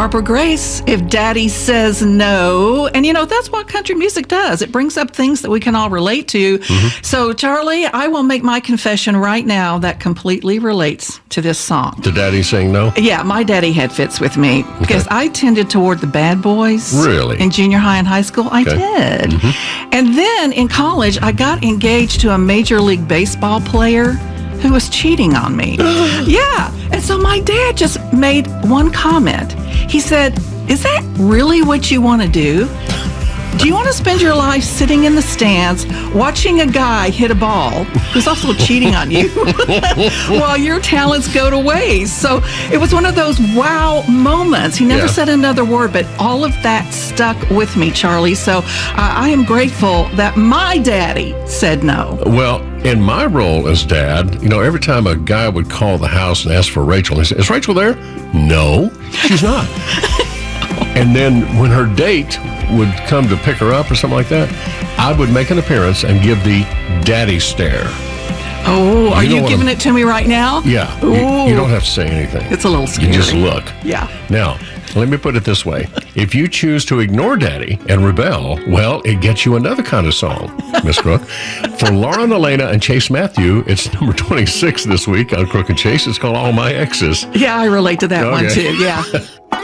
Harper Grace, If Daddy Says No. And, that's what country music does. It brings up things that we can all relate to. Mm-hmm. So, Charlie, I will make my confession right now that completely relates to this song. Did Daddy sing no? Yeah, my daddy had fits with me because I tended toward the bad boys. Really? In junior high and high school, I did. Mm-hmm. And then in college, I got engaged to a Major League Baseball player who was cheating on me. Yeah. And so my dad just made one comment. He said, "Is that really what you want to do? Do you want to spend your life sitting in the stands watching a guy hit a ball who's also cheating on you while your talents go to waste?" So it was one of those wow moments. He never said another word, but all of that stuck with me, Charlie. So I am grateful that my daddy said no. Well, in my role as dad, every time a guy would call the house and ask for Rachel, he said, "Is Rachel there?" "No, she's not." And then when her date would come to pick her up or something like that, I would make an appearance and give the daddy stare. Oh, are you giving it to me right now? Yeah. You don't have to say anything. It's a little scary. You just look. Yeah. Now, let me put it this way. If you choose to ignore Daddy and rebel, well, it gets you another kind of song, Miss Crook. For Lauren, Elena, and Chase Matthew, it's number 26 this week on Crook and Chase. It's called All My Exes. Yeah, I relate to that one too. Yeah.